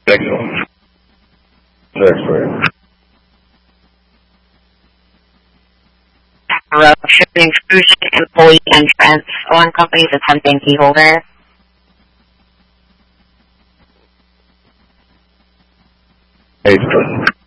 Signal. X-ray. Road, shipping intrusion, employee entrance. One company is attempting key holder. H.